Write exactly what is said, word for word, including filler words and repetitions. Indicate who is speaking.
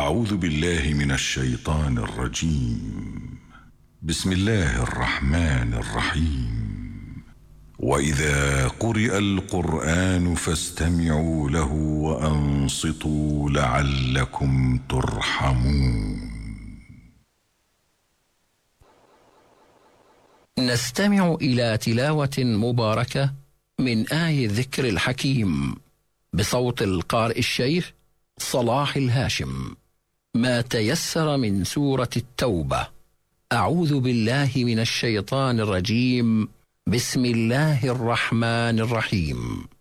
Speaker 1: أعوذ بالله من الشيطان الرجيم. بسم الله الرحمن الرحيم. وإذا قرئ القرآن فاستمعوا له وأنصتوا لعلكم ترحمون.
Speaker 2: نستمع إلى تلاوة مباركة من آي الذكر الحكيم بصوت القارئ الشيخ صلاح الهاشم. ما تيسر من سورة التوبة. أعوذ بالله من الشيطان الرجيم. بسم الله الرحمن الرحيم.